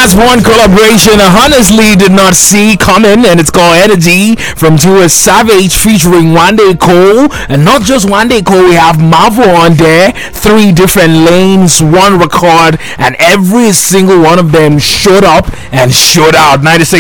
That's one collaboration I honestly did not see coming, and it's called Energy from Tua Savage featuring Wande Cole. And not just Wande Cole, we have Marvel on there. 3 different lanes, 1 record, and every single one of them showed up and showed out.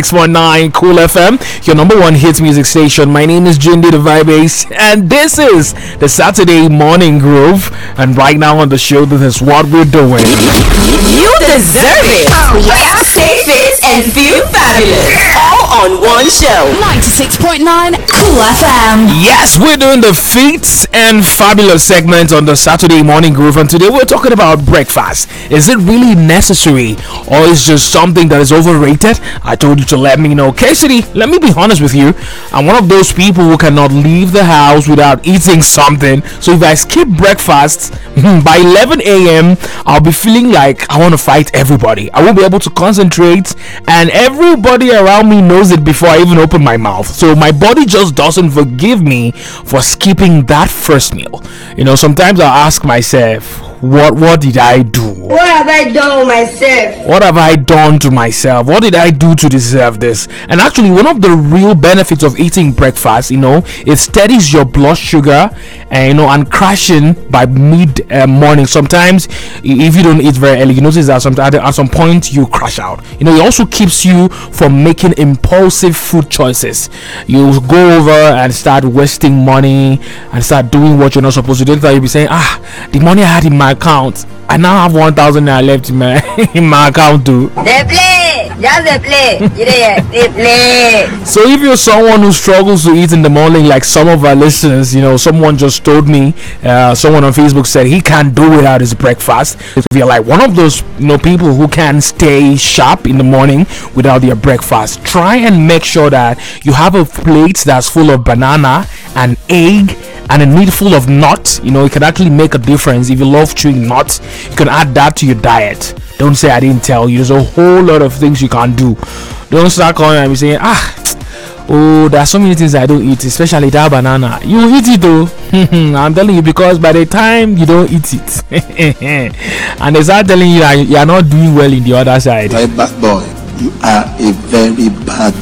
96.9 Cool FM, your number 1 hits music station. My name is Jindy the Vibe Ace, and this is the Saturday Morning Groove. And right now on the show, this is what we're doing. You deserve it. Oh yeah. Stay fit and feel fabulous. All on one show. 96.9 Cool FM. Yes, we're doing the Feats and Fabulous segment on the Saturday Morning Groove, and today we're talking about breakfast. Is it really necessary, or is just something that is overrated? I told you to let me know. Cassidy, let me be honest with you. I'm one of those people who cannot leave the house without eating something. So if I skip breakfast by 11 a.m., I'll be feeling like I want to fight everybody. I won't be able to concentrate, and everybody around me knows it before I even open my mouth. So my body just doesn't forgive me for skipping that first meal. You know, sometimes I'll ask myself, what did I do? What have I done with myself? What have I done to myself? What did I do to deserve this? And actually, one of the real benefits of eating breakfast, it steadies your blood sugar, and crashing by mid morning. Sometimes, if you don't eat very early, you notice that at some point you crash out. It also keeps you from making impulsive food choices. You go over and start wasting money and start doing what you're not supposed to do. You'll be saying, the money I had in my account, I now have 1,000 naira left in my account too. They play, just they play. They play. So if you're someone who struggles to eat in the morning, like some of our listeners, someone just told me, someone on Facebook said he can't do without his breakfast. If you're like one of those people who can stay sharp in the morning without their breakfast, try and make sure that you have a plate that's full of banana and egg and a needful of nuts. It can actually make a difference. If you love chewing nuts, you can add that to your diet. Don't say I didn't tell you. There's a whole lot of things you can do. Don't start calling and be saying, there are so many things I don't eat, especially that banana. You eat it though. I'm telling you, because by the time you don't eat it and they start telling you that you are not doing well in the other side. You're a bad boy. You are a very bad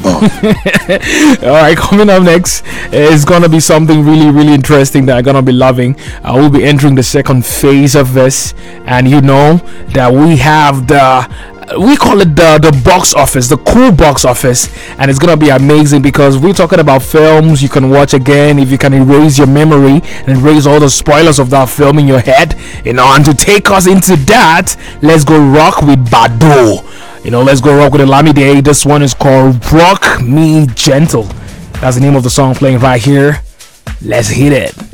boy. Alright, coming up next is gonna be something really, really interesting that I'm gonna be loving. I will be entering the second phase of this, and that we have we call it the box office, the cool box office, and it's gonna be amazing because we're talking about films you can watch again if you can erase your memory and erase all the spoilers of that film in your head. And to take us into that, let's go rock with Bado. Let's go rock with Olamide. This one is called Rock Me Gentle. That's the name of the song playing right here. Let's hit it.